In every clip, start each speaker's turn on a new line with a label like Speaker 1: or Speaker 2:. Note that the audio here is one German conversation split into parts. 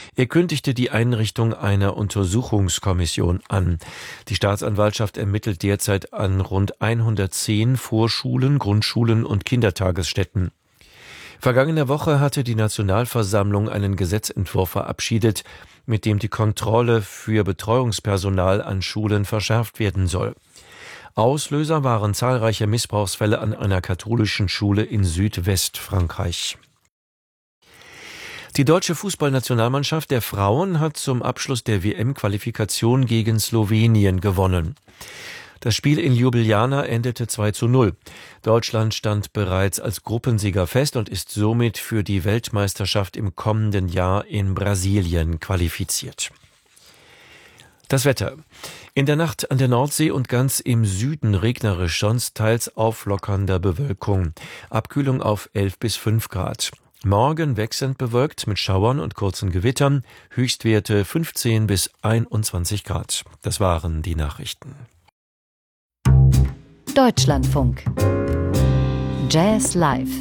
Speaker 1: Er kündigte die Einrichtung einer Untersuchungskommission an. Die Staatsanwaltschaft ermittelt derzeit an rund 110 Vorschulen, Grundschulen und Kindertagesstätten. Vergangene Woche hatte die Nationalversammlung einen Gesetzentwurf verabschiedet, mit dem die Kontrolle für Betreuungspersonal an Schulen verschärft werden soll. Auslöser waren zahlreiche Missbrauchsfälle an einer katholischen Schule in Südwestfrankreich. Die deutsche Fußballnationalmannschaft der Frauen hat zum Abschluss der WM-Qualifikation gegen Slowenien gewonnen. Das Spiel in Ljubljana endete 2:0. Deutschland stand bereits als Gruppensieger fest und ist somit für die Weltmeisterschaft im kommenden Jahr in Brasilien qualifiziert. Das Wetter. In der Nacht an der Nordsee und ganz im Süden regnerisch, sonst teils auflockernder Bewölkung. Abkühlung auf 11 bis 5 Grad. Morgen wechselnd bewölkt mit Schauern und kurzen Gewittern. Höchstwerte 15 bis 21 Grad. Das waren die Nachrichten.
Speaker 2: Deutschlandfunk. Jazz Live.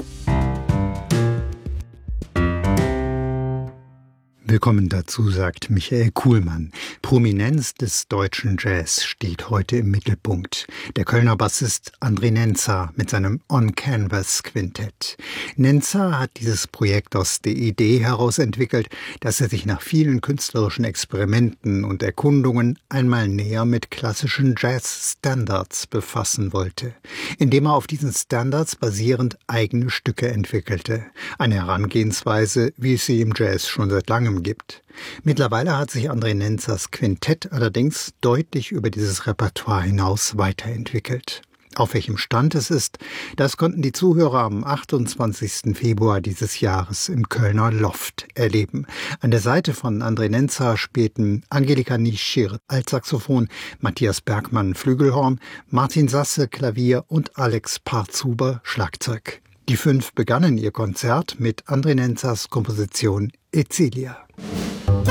Speaker 3: Willkommen dazu, sagt Michael Kuhlmann. Prominenz des deutschen Jazz steht heute im Mittelpunkt. Der Kölner Bassist André Nenza mit seinem On Canvas Quintett. Nenza hat dieses Projekt aus der Idee heraus entwickelt, dass er sich nach vielen künstlerischen Experimenten und Erkundungen einmal näher mit klassischen Jazz-Standards befassen wollte, indem er auf diesen Standards basierend eigene Stücke entwickelte. Eine Herangehensweise, wie es sie im Jazz schon seit langem gibt. Mittlerweile hat sich André Nenzas Quintett allerdings deutlich über dieses Repertoire hinaus weiterentwickelt. Auf welchem Stand es ist, das konnten die Zuhörer am 28. Februar dieses Jahres im Kölner Loft erleben. An der Seite von André Nenza spielten Angelika Nischir Altsaxophon, Matthias Bergmann Flügelhorn, Martin Sasse Klavier und Alex Parzuber Schlagzeug. Die 5 begannen ihr Konzert mit André Nenzas Komposition Ezilia.